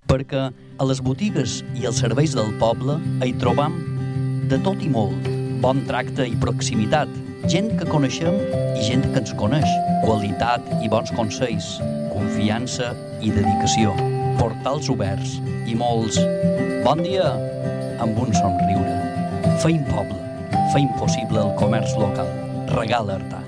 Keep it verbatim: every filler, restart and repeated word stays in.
perquè a les botigues i els serveis del poble hi trobam de tot i molt, bon tracte i proximitat, gent que coneixem i gent que ens coneix, qualitat i bons consells, confiança i dedicació, portals oberts i molts bon dia amb un somriure. Feim poble, feim possible el comerç local. Regala Artà.